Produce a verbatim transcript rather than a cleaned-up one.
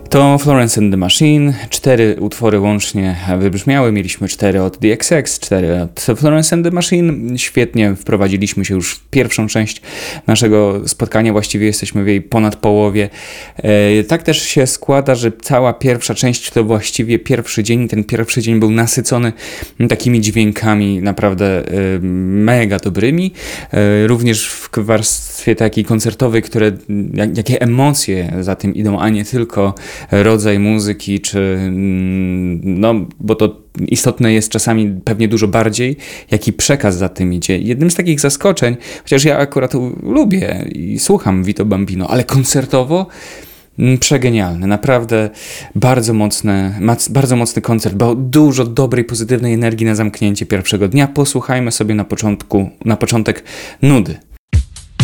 To Florence and the Machine, cztery utwory łącznie wybrzmiały, mieliśmy cztery od D X X, cztery od Florence and the Machine, świetnie wprowadziliśmy się już w pierwszą część naszego spotkania, właściwie jesteśmy w jej ponad połowie. E, tak też się składa, że cała pierwsza część to właściwie pierwszy dzień, ten pierwszy dzień był nasycony takimi dźwiękami naprawdę e, mega dobrymi, e, również w warstwie takiej koncertowej, które, jak, jakie emocje za tym idą, a nie tylko rodzaj muzyki, czy no, bo to istotne jest czasami pewnie dużo bardziej, jaki przekaz za tym idzie. Jednym z takich zaskoczeń, chociaż ja akurat lubię i słucham Vito Bambino, ale koncertowo przegenialny, naprawdę bardzo mocny, bardzo mocny koncert, bo dużo dobrej, pozytywnej energii na zamknięcie pierwszego dnia. Posłuchajmy sobie na początku, na początek nudy.